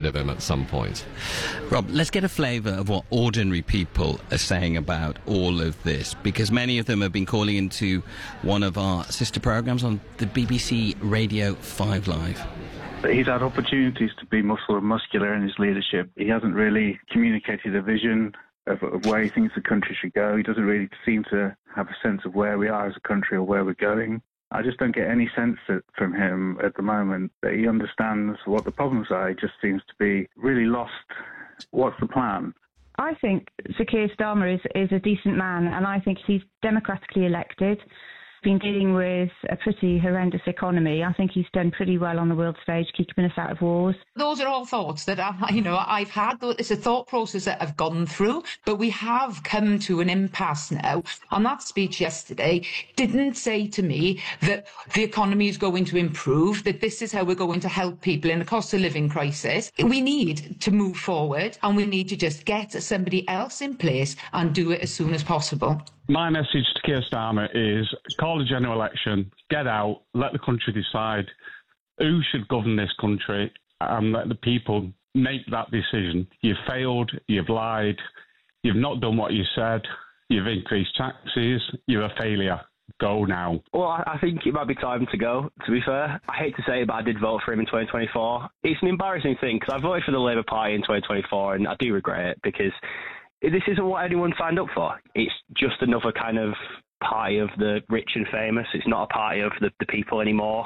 of him at some point. Rob, let's get a flavour of what ordinary people are saying about all of this, because many of them have been calling into one of our sister programmes on the BBC Radio 5 Live. He's had opportunities to be muscular in his leadership. He hasn't really communicated a vision of where he thinks the country should go. He doesn't really seem to have a sense of where we are as a country or where we're going. I just don't get any sense from him at the moment that he understands what the problems are. He just seems to be really lost. What's the plan? I think Sir Keir Starmer is a decent man, and I think he's democratically elected. Been dealing with a pretty horrendous economy. I think he's done pretty well on the world stage, keeping us out of wars. Those are all thoughts that I've had. It's a thought process that I've gone through, but we have come to an impasse now. And that speech yesterday didn't say to me that the economy is going to improve, that this is how we're going to help people in a cost of living crisis. We need to move forward, and we need to just get somebody else in place and do it as soon as possible. My message to Keir Starmer is call a general election, get out, let the country decide who should govern this country, and let the people make that decision. You've failed, you've lied, you've not done what you said, you've increased taxes, you're a failure. Go now. Well, I think it might be time to go, to be fair. I hate to say it, but I did vote for him in 2024. It's an embarrassing thing, because I voted for the Labour Party in 2024, and I do regret it, because this isn't what anyone signed up for. It's just another kind of party of the rich and famous. It's not a party of the people anymore.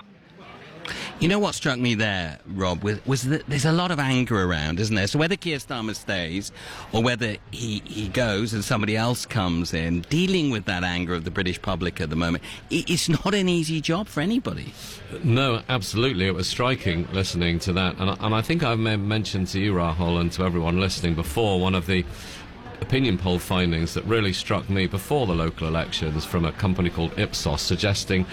You know what struck me there, Rob, was that there's a lot of anger around, isn't there? So whether Keir Starmer stays or whether he goes and somebody else comes in, dealing with that anger of the British public at the moment, it's not an easy job for anybody. No, absolutely. It was striking listening to that. And I think I've mentioned to you, Rahul, and to everyone listening before, one of the opinion poll findings that really struck me before the local elections from a company called Ipsos, suggesting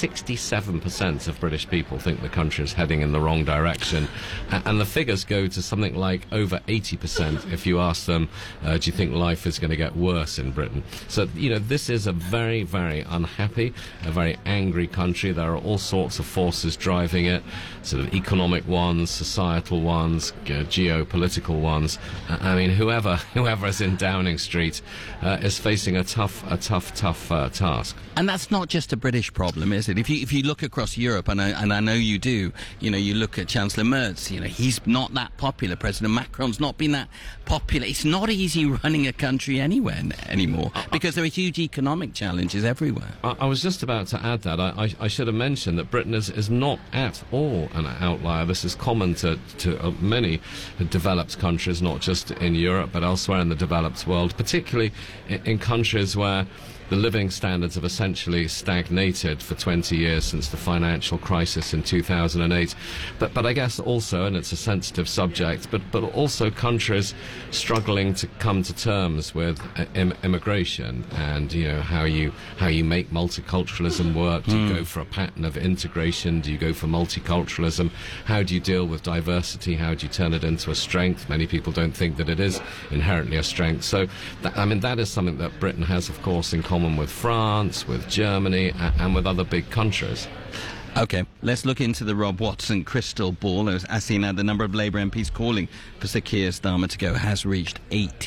67% of British people think the country is heading in the wrong direction, and the figures go to something like over 80% if you ask them, do you think life is going to get worse in Britain? So, this is a very, very unhappy, a very angry country. There are all sorts of forces driving it, sort of economic ones, societal ones, geopolitical ones. I mean, whoever is in Downing Street is facing a tough task. And that's not just a British problem, is it? If you look across Europe, and I know you do, you look at Chancellor Merz, he's not that popular. President Macron's not been that popular. It's not easy running a country anywhere anymore, because there are huge economic challenges everywhere. I was just about to add that. I should have mentioned that Britain is not at all an outlier. This is common to many developed countries, not just in Europe, but elsewhere in the developed world, particularly in countries where the living standards have essentially stagnated for 20 years since the financial crisis in 2008. But I guess also, and it's a sensitive subject, but also countries struggling to come to terms with immigration and how you make multiculturalism work. Do you go for a pattern of integration? Do you go for multiculturalism? How do you deal with diversity? How do you turn it into a strength? Many people don't think that it is inherently a strength. So that is something that Britain has, of course, in common with France, with Germany, and with other big countries. OK, let's look into the Rob Watson crystal ball. As seen, the number of Labour MPs calling for Sir Keir Starmer to go has reached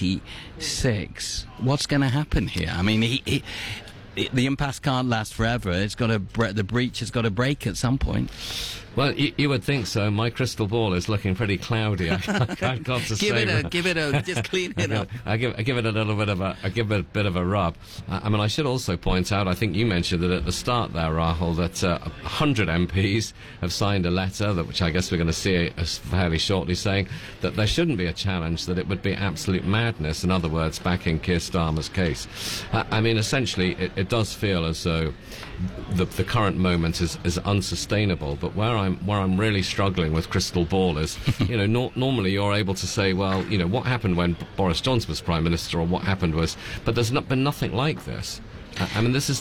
86. What's going to happen here? I mean, the impasse can't last forever. The breach has got to break at some point. Well, you would think so. My crystal ball is looking pretty cloudy. I've got to say. Just clean it up. I give it a little bit of a rub. I mean, I should also point out, I think you mentioned it at the start there, Rahul, that 100 MPs have signed a letter, which I guess we're going to see fairly shortly, saying that there shouldn't be a challenge, that it would be absolute madness, in other words, backing Keir Starmer's case. I mean, essentially, it does feel as though the current moment is unsustainable, but where I'm really struggling with crystal ball is, normally you're able to say, well, what happened when Boris Johnson was Prime Minister, or what happened was, but there's not been nothing like this. I mean, this is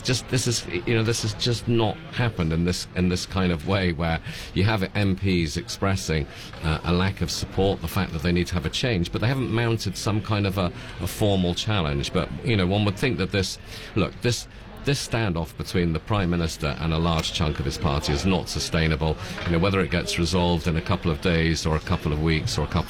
just not happened in this kind of way, where you have MPs expressing a lack of support, the fact that they need to have a change, but they haven't mounted some kind of a formal challenge. But one would think that this standoff between the Prime Minister and a large chunk of his party is not sustainable. Whether it gets resolved in a couple of days or a couple of weeks or a couple